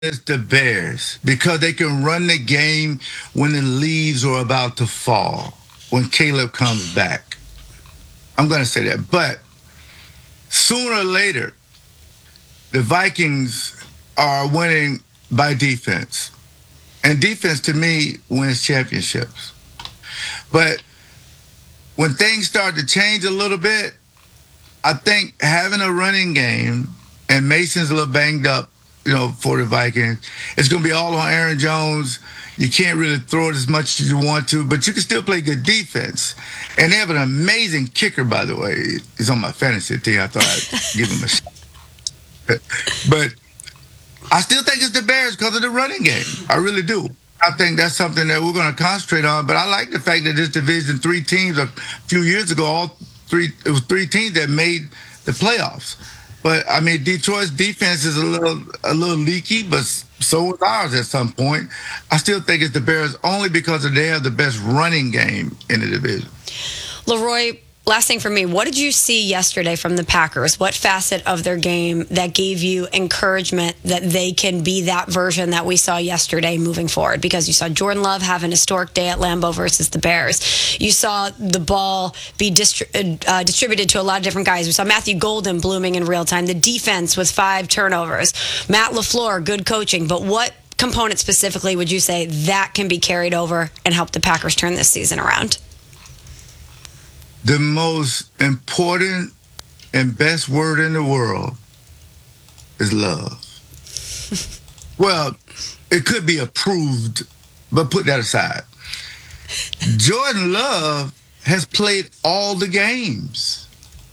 is the Bears because they can run the game when the leaves are about to fall, when Caleb comes back. I'm going to say that. But sooner or later, the Vikings are winning by defense. And defense, to me, wins championships. But when things start to change a little bit, I think having a running game, and Mason's a little banged up, for the Vikings, it's going to be all on Aaron Jones. You can't really throw it as much as you want to, but you can still play good defense. And they have an amazing kicker, by the way. He's on my fantasy team. I thought I'd give him a shot. But I still think it's the Bears because of the running game. I really do. I think that's something that we're going to concentrate on. But I like the fact that this division, three teams a few years ago, it was three teams that made the playoffs. But I mean, Detroit's defense is a little leaky, but so was ours at some point. I still think it's the Bears only because they have the best running game in the division. Leroy, last thing for me, what did you see yesterday from the Packers? What facet of their game that gave you encouragement that they can be that version that we saw yesterday moving forward? Because you saw Jordan Love have an historic day at Lambeau versus the Bears. You saw the ball be distributed to a lot of different guys. We saw Matthew Golden blooming in real time. The defense with 5 turnovers. Matt LaFleur, good coaching. But what component specifically would you say that can be carried over and help the Packers turn this season around? The most important and best word in the world is love. Well, it could be approved, but put that aside. Jordan Love has played all the games.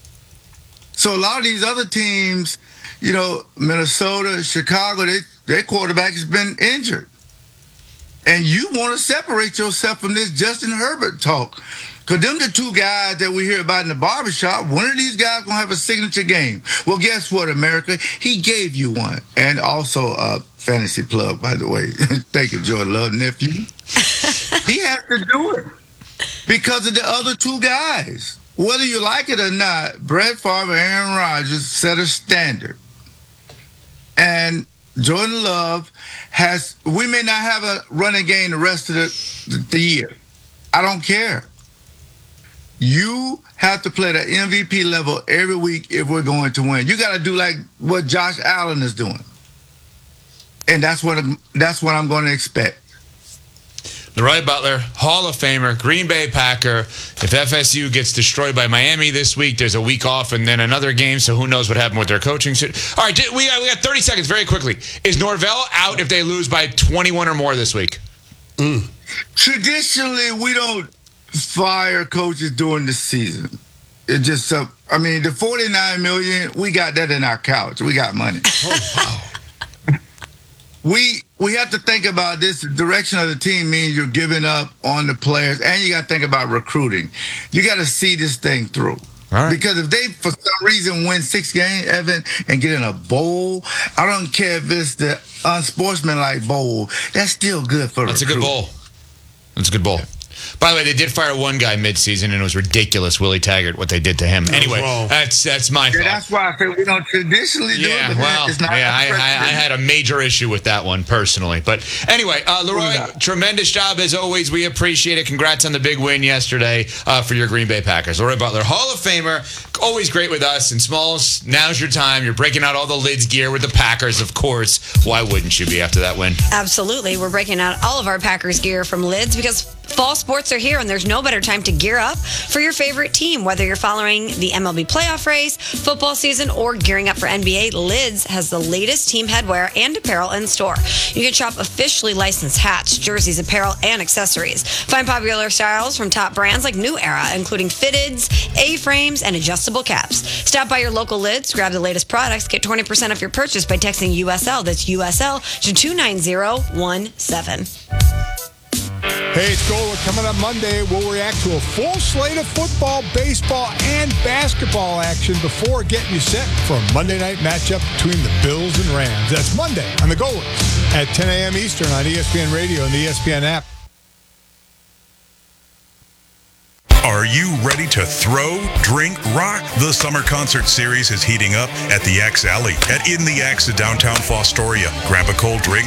So a lot of these other teams, Minnesota, Chicago, their quarterback has been injured. And you want to separate yourself from this Justin Herbert talk. Because them the two guys that we hear about in the barbershop, one of these guys going to have a signature game. Well, guess what, America? He gave you one. And also a fantasy plug, by the way. Thank you, Jordan Love, nephew. He has to do it because of the other two guys. Whether you like it or not, Brett Favre and Aaron Rodgers set a standard. And Jordan Love we may not have a running game the rest of the year. I don't care. You have to play the MVP level every week if we're going to win. You got to do like what Josh Allen is doing. And that's what I'm going to expect. Leroy Butler, Hall of Famer, Green Bay Packer. If FSU gets destroyed by Miami this week, there's a week off and then another game, so who knows what happened with their coaching. All right, we got 30 seconds very quickly. Is Norvell out if they lose by 21 or more this week? Traditionally, we don't fire coaches during the season. It just, the $49 million, we got that in our couch. We got money. Oh, wow. We have to think about this. The direction of the team means you're giving up on the players, and you got to think about recruiting. You got to see this thing through. Right. Because if they, for some reason, win 6 games, Evan, and get in a bowl, I don't care if it's the unsportsmanlike bowl. That's still good for That's recruiting. A good bowl. That's a good bowl. By the way, they did fire one guy midseason, and it was ridiculous, Willie Taggart, what they did to him. Anyway, that's my fault. That's why I think we don't traditionally do it. I had a major issue with that one personally. But anyway, Leroy, tremendous job as always. We appreciate it. Congrats on the big win yesterday for your Green Bay Packers. Leroy Butler, Hall of Famer, always great with us. And Smalls, now's your time. You're breaking out all the Lids gear with the Packers, of course. Why wouldn't you be after that win? Absolutely. We're breaking out all of our Packers gear from Lids because fall sports are here, and there's no better time to gear up for your favorite team. Whether you're following the MLB playoff race, football season, or gearing up for NBA, Lids has the latest team headwear and apparel in store. You can shop officially licensed hats, jerseys, apparel, and accessories. Find popular styles from top brands like New Era, including fitteds, A-frames, and adjustable caps. Stop by your local Lids, grab the latest products, get 20% off your purchase by texting USL. That's USL to 29017. Hey, it's Gola. Coming up Monday, we'll react to a full slate of football, baseball, and basketball action before getting you set for a Monday night matchup between the Bills and Rams. That's Monday on the Golas at 10 a.m. Eastern on ESPN Radio and the ESPN app. Are you ready to throw, drink, rock? The summer concert series is heating up at the X Alley in the X, downtown Fostoria. Grab a cold drink,